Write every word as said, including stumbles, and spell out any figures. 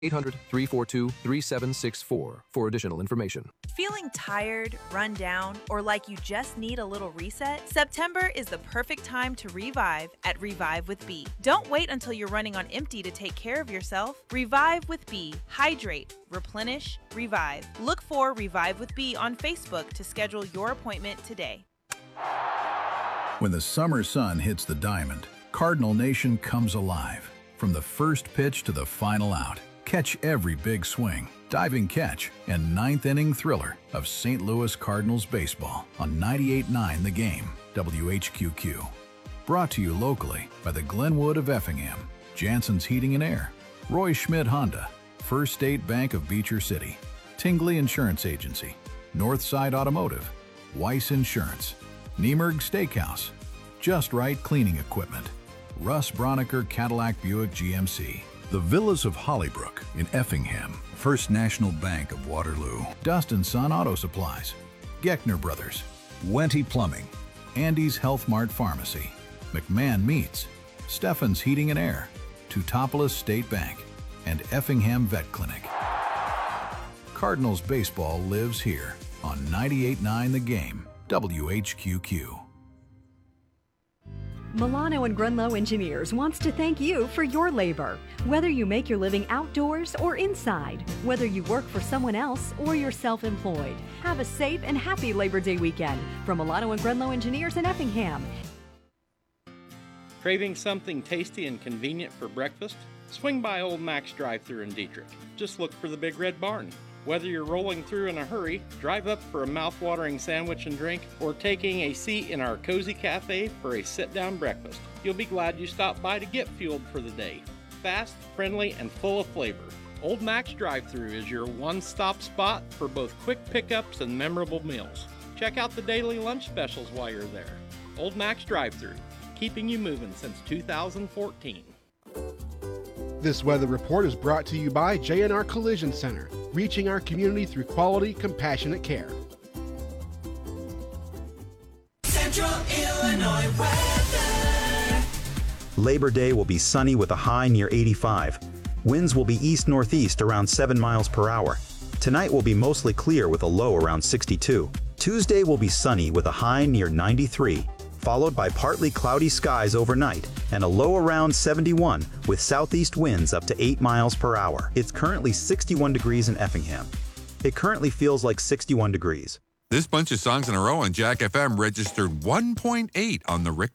eight hundred, three four two, three seven six four for additional information. Feeling tired, run down, or like you just need a little reset? September is the perfect time to revive at Revive with B. Don't wait until you're running on empty to take care of yourself. Revive with B. Hydrate, replenish, revive. Look for Revive with B on Facebook to schedule your appointment today. When the summer sun hits the diamond, Cardinal Nation comes alive. From the first pitch to the final out, catch every big swing, diving catch, and ninth inning thriller of Saint Louis Cardinals baseball on ninety-eight point nine The Game, W H Q Q. Brought to you locally by the Glenwood of Effingham, Jansen's Heating and Air, Roy Schmidt Honda, First State Bank of Beecher City, Tingley Insurance Agency, Northside Automotive, Weiss Insurance, Niemerg Steakhouse, Just Right Cleaning Equipment, Russ Broniker Cadillac Buick G M C, the Villas of Hollybrook in Effingham, First National Bank of Waterloo, Dust and Son Auto Supplies, Geckner Brothers, Wenty Plumbing, Andy's Health Mart Pharmacy, McMahon Meats, Steffen's Heating and Air, Teutopolis State Bank, and Effingham Vet Clinic. Cardinals baseball lives here on ninety-eight point nine The Game, W H Q Q. Milano and Grunlow Engineers wants to thank you for your labor. Whether you make your living outdoors or inside, whether you work for someone else or you're self-employed, have a safe and happy Labor Day weekend from Milano and Grunlow Engineers in Effingham. Craving something tasty and convenient for breakfast? Swing by Old Mac's drive-thru in Dietrich. Just look for the Big Red Barn. Whether you're rolling through in a hurry, drive up for a mouth-watering sandwich and drink, or taking a seat in our cozy cafe for a sit-down breakfast, you'll be glad you stopped by to get fueled for the day. Fast, friendly, and full of flavor. Old Mac's drive-thru is your one-stop spot for both quick pickups and memorable meals. Check out the daily lunch specials while you're there. Old Mac's drive-thru, keeping you moving since two thousand fourteen. This weather report is brought to you by J and R Collision Center, reaching our community through quality, compassionate care. Central Illinois weather. Labor Day will be sunny with a high near eighty-five. Winds will be east-northeast around seven miles per hour. Tonight will be mostly clear with a low around sixty-two. Tuesday will be sunny with a high near ninety-three, followed by partly cloudy skies overnight and a low around seventy-one with southeast winds up to eight miles per hour. It's currently sixty-one degrees in Effingham. It currently feels like sixty-one degrees. This bunch of songs in a row on Jack F M registered one point eight on the Richter